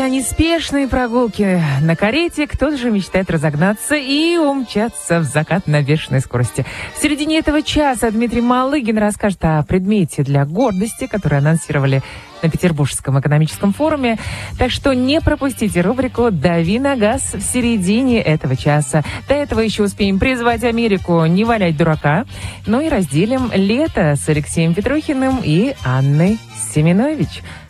Неспешные прогулки на карете, кто-то же мечтает разогнаться и умчаться в закат на бешеной скорости. В середине этого часа Дмитрий Малыгин расскажет о предмете для гордости, который анонсировали на Петербургском экономическом форуме. Так что не пропустите рубрику «Дави на газ» в середине этого часа. До этого еще успеем призвать Америку не валять дурака, ну и разделим лето с Алексеем Петрухиным и Анной Семенович.